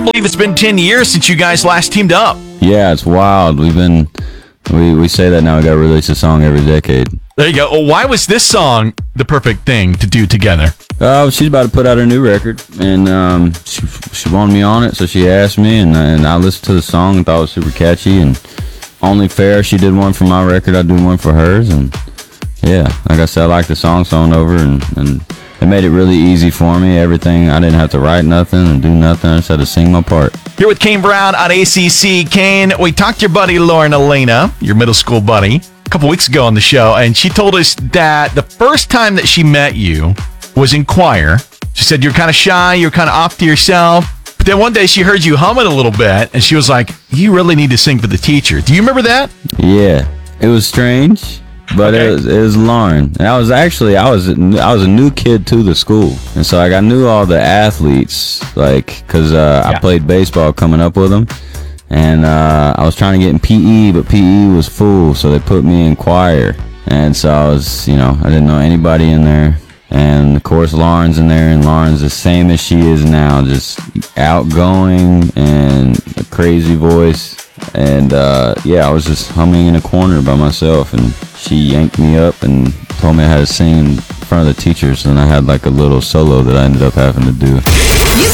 to believe it's been 10 years since you guys last teamed up. Yeah, it's wild. We say that now. We got to release a song every decade. There you go. Well, why was this song the perfect thing to do together? She's about to put out her new record, and she wanted me on it, so she asked me, and I listened to the song and thought it was super catchy, and only fair, she did one for my record, I did one for hers, and yeah, like I said, I like the song over, and it made it really easy for me. Everything, I didn't have to write nothing and do nothing. I just had to sing my part. Here with Kane Brown on ACC. Kane, we talked to your buddy Lauren Elena, your middle school buddy, a couple weeks ago on the show, and she told us that the first time that she met you was in choir. She said you're kind of shy, you're kind of off to yourself. But then one day she heard you humming a little bit, and she was like, "You really need to sing for the teacher." Do you remember that? Yeah, it was strange. But okay. it was Lauren, and I was a new kid to the school, and so I knew all the athletes, because I played baseball coming up with them, and I was trying to get in PE, but PE was full, so they put me in choir, and so I didn't know anybody in there, and of course Lauren's in there, and Lauren's the same as she is now, just outgoing and a crazy voice. And I was just humming in a corner by myself, and she yanked me up and told me I had to sing in front of the teachers, and I had like a little solo that I ended up having to do.